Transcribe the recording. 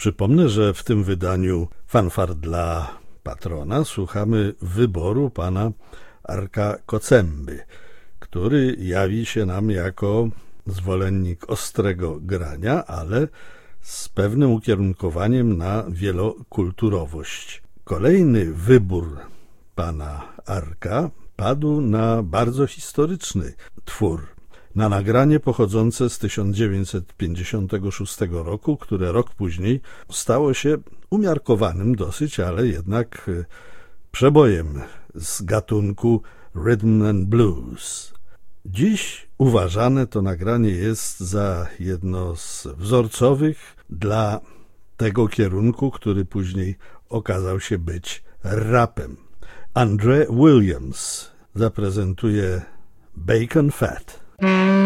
Przypomnę, że w tym wydaniu Fanfar dla patrona słuchamy wyboru pana Arka Kocemby, który jawi się nam jako zwolennik ostrego grania, ale z pewnym ukierunkowaniem na wielokulturowość. Kolejny wybór pana Arka padł na bardzo historyczny twór, na nagranie pochodzące z 1956 roku, które rok później stało się umiarkowanym dosyć, ale jednak przebojem z gatunku rhythm and blues. Dziś uważane to nagranie jest za jedno z wzorcowych dla tego kierunku, który później okazał się być rapem. Andre Williams zaprezentuje Bacon Fat.